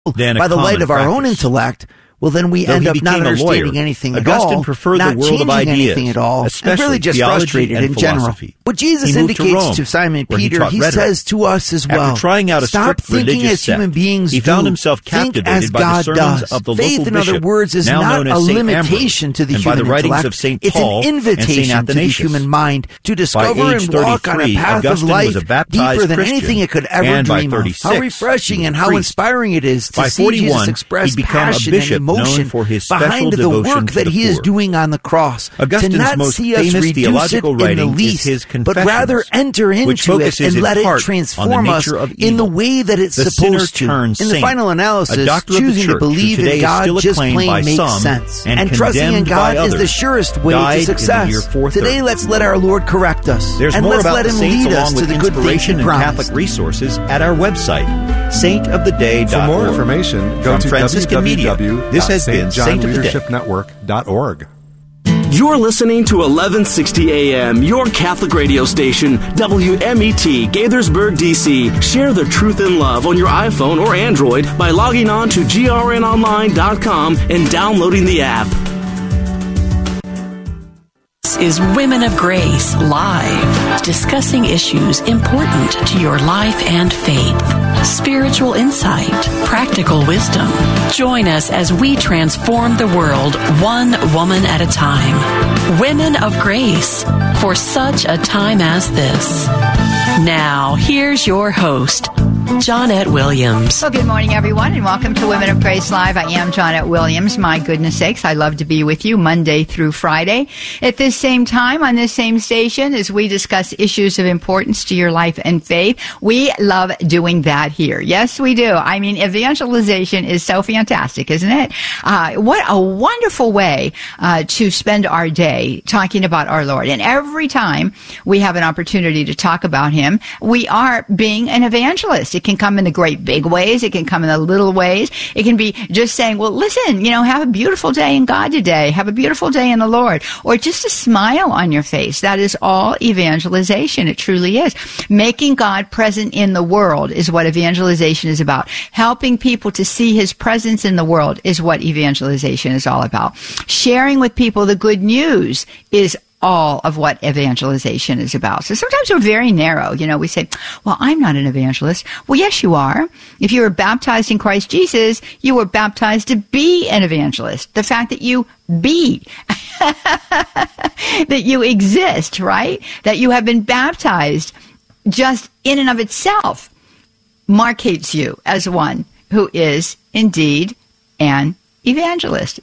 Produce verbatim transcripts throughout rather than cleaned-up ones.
than by the light of our practice. own intellect, well, then we Though end he up not became a understanding lawyer, anything at Augustine all, preferred not the world changing of ideas, anything at all, and especially really just theology frustrated and in general. philosophy. What Jesus He moved to indicates Rome, to Simon where he Peter, taught he rhetoric. says to us as well, After trying out a stop strict thinking religious as human sect, beings he do. found himself Think captivated as by the God sermons does. of the Faith, local in other bishop, words, is now not known a as Saint limitation Ambrose, to the and by human the writings intellect. of Saint It's Paul an and Saint invitation to the Athanasius. human mind to discover By age and walk on a thirty-three, path Augustine of life was a baptized deeper than Christian, anything it could ever and by dream of. thirty-six, How refreshing he was and a how priest. inspiring it is to By see forty-one, Jesus express he became a passion bishop and emotion known for his special behind the devotion work to that the he is poor. doing on the cross. Augustine's to not most see us famous reduce it theological in the writing is least, his but Confessions, rather enter which into it focuses and in let it part transform on the us nature of in the evil. way that it's The supposed sinner to. turns In the saint. final A analysis, doctor of the choosing to church, believe who today in is God still just acclaimed plain by makes some sense. and And trusting in condemned God by is the others, surest way died to in the success. year four thirty. Today, let's let our Lord correct us. There's and more let's about let the him saints lead us along to with the good things inspiration he and promised. Catholic resources at our website, saint of the day dot org. For more information, go From to Franciscan Media. w w w This dot has been Saint John Saint of the Day. Leadership Network dot org. You're listening to eleven sixty A M, your Catholic radio station, W M E T, Gaithersburg, D C. Share the truth and love on your iPhone or Android by logging on to G R N online dot com and downloading the app. This is Women of Grace Live, discussing issues important to your life and faith. Spiritual insight, practical wisdom. Join us as we transform the world one woman at a time. Women of Grace, for such a time as this. Now, here's your host, Johnette Williams. Well, good morning, everyone, and welcome to Women of Grace Live. I am Johnette Williams. My goodness sakes, I love to be with you Monday through Friday at this same time on this same station as we discuss issues of importance to your life and faith. We love doing that here. Yes, we do. I mean, evangelization is so fantastic, isn't it? Uh, what a wonderful way uh, to spend our day talking about our Lord. And every time we have an opportunity to talk about Him, we are being an evangelist. It can come in the great big ways. It can come in the little ways. It can be just saying, well, listen, you know, have a beautiful day in God today. Have a beautiful day in the Lord. Or just a smile on your face. That is all evangelization. It truly is. Making God present in the world is what evangelization is about. Helping people to see His presence in the world is what evangelization is all about. Sharing with people the good news is all of what evangelization is about. So sometimes we're very narrow. You know, we say, well, I'm not an evangelist. Well, yes, you are. If you were baptized in Christ Jesus, you were baptized to be an evangelist. The fact that you be, that you exist, right? That you have been baptized just in and of itself markates you as one who is indeed an evangelist.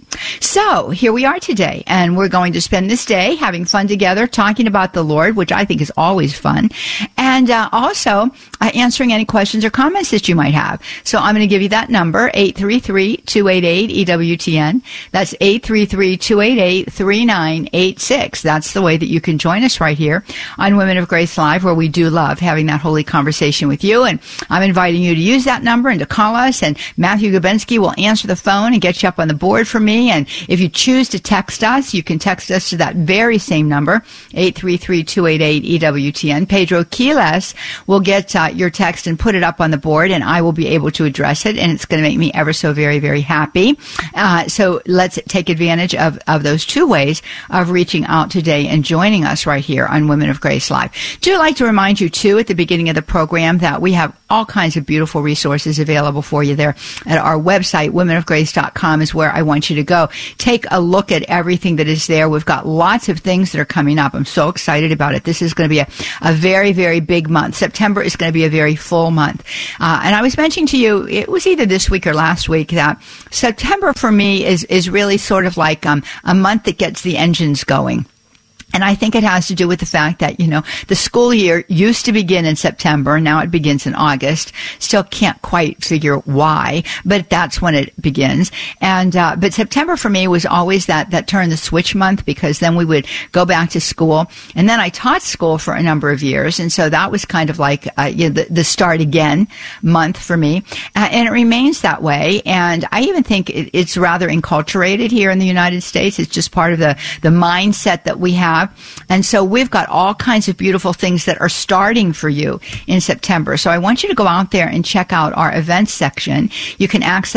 So here we are today, and we're going to spend this day having fun together, talking about the Lord, which I think is always fun, and uh, also uh, answering any questions or comments that you might have. So I'm going to give you that number, eight three three, two eight eight, E W T N. That's eight three three, two eight eight, three nine eight six. That's the way that you can join us right here on Women of Grace Live, where we do love having that holy conversation with you. And I'm inviting you to use that number and to call us, and Matthew Gubensky will answer the phone and get you up on the board for me. And if you choose to text us, you can text us to that very same number, eight three three, two eight eight, E W T N. Pedro Quiles will get uh, your text and put it up on the board, and I will be able to address it, and it's going to make me ever so very, very happy. Uh, so let's take advantage of, of those two ways of reaching out today and joining us right here on Women of Grace Live. Do like to remind you, too, at the beginning of the program that we have all kinds of beautiful resources available for you there at our website. women of grace dot com is where I want you to go. Take a look at everything that is there. We've got lots of things that are coming up. I'm so excited about it. This is going to be a, a very, very big month. September is going to be a very full month. Uh, and I was mentioning to you, it was either this week or last week, that September for me is, is really sort of like um, a month that gets the engines going. And I think it has to do with the fact that, you know, the school year used to begin in September. Now it begins in August. Still can't quite figure why, but that's when it begins. And, uh, but September for me was always that, that turn the switch month, because then we would go back to school. And then I taught school for a number of years. And so that was kind of like, uh, you know, the, the start again month for me. Uh, and it remains that way. And I even think it, it's rather enculturated here in the United States. It's just part of the, the mindset that we have have. And so we've got all kinds of beautiful things that are starting for you in September. So I want you to go out there and check out our events section. You can access